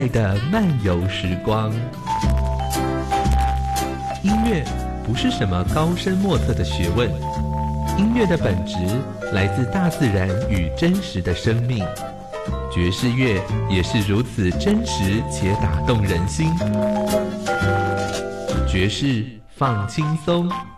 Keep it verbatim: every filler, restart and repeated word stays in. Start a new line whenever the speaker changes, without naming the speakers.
的漫游时光。音乐不是什么高深莫测的学问，音乐的本质来自大自然与真实的生命。爵士乐也是如此真实且打动人心。爵士放轻松。